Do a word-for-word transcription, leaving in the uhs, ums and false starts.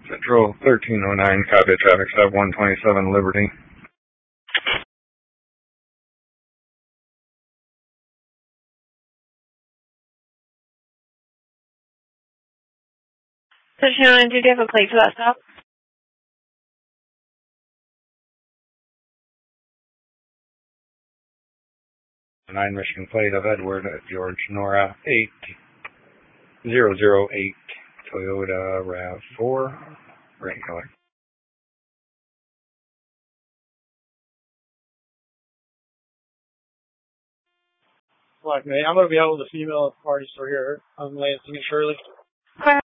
Central thirteen oh nine, copy traffic stop one twenty-seven Liberty. Shannon, did you have a plate for that stop? nine Michigan plate of Edward George Nora eight zero zero eight Toyota RAV four, red color. Like me, I'm going to be out with the female at the party store here. I'm Lansing and Shirley. Okay.